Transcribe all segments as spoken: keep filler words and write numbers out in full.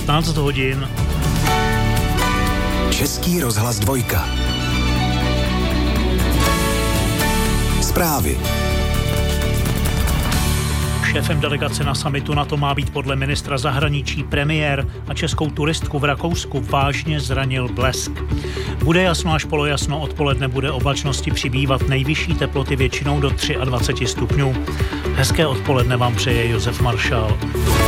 patnáct hodin. Český rozhlas dvojka. Zprávy. Šéfem delegace na summitu NATO má být podle ministra zahraničí premiér a českou turistku v Rakousku vážně zranil blesk. Bude jasno až polojasno, odpoledne bude oblačnosti přibývat, nejvyšší teploty většinou do dvacet tři stupňů. Hezké odpoledne vám přeje Josef Maršál.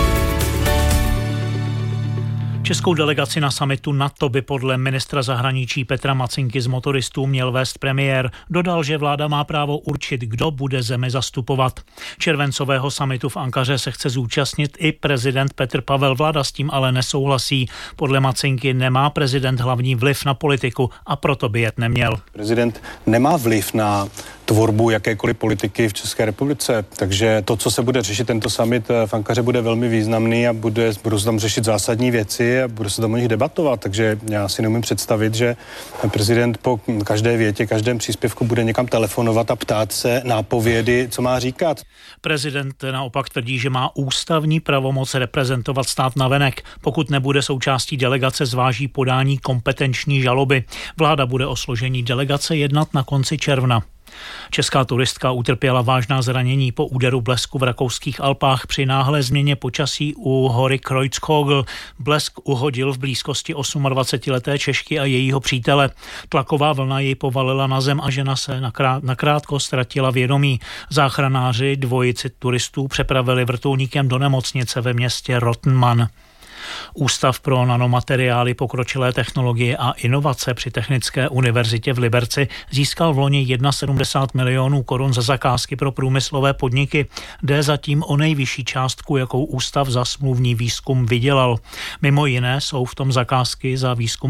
Českou delegaci na summitu NATO by podle ministra zahraničí Petra Macinky z motoristů měl vést premiér. Dodal, že vláda má právo určit, kdo bude zemi zastupovat. Červencového summitu v Ankaře se chce zúčastnit i prezident Petr Pavel. Vláda s tím ale nesouhlasí. Podle Macinky nemá prezident hlavní vliv na politiku a proto by jet neměl. Prezident nemá vliv na tvorbu jakékoliv politiky v České republice, takže to, co se bude řešit tento summit v Ankaře, bude velmi významný a bude, budou se tam řešit zásadní věci a bude se tam o nich debatovat, takže já si neumím představit, že prezident po každé větě, každém příspěvku bude někam telefonovat a ptát se nápovědy, co má říkat. Prezident naopak tvrdí, že má ústavní pravomoc reprezentovat stát navenek. Pokud nebude součástí delegace, zváží podání kompetenční žaloby. Vláda bude o složení delegace jednat na konci června. Česká turistka utrpěla vážná zranění po úderu blesku v rakouských Alpách při náhlé změně počasí u hory Kreuzkogel. Blesk uhodil v blízkosti dvacetiosmileté Češky a jejího přítele. Tlaková vlna jej povalila na zem a žena se nakrát, nakrátko ztratila vědomí. Záchranáři dvojici turistů přepravili vrtulníkem do nemocnice ve městě Rottenmann. Ústav pro nanomateriály, pokročilé technologie a inovace při Technické univerzitě v Liberci získal v loni sedmdesát jedna milionů korun za zakázky pro průmyslové podniky. Jde zatím o nejvyšší částku, jakou ústav za smluvní výzkum vydělal. Mimo jiné jsou v tom zakázky za výzkum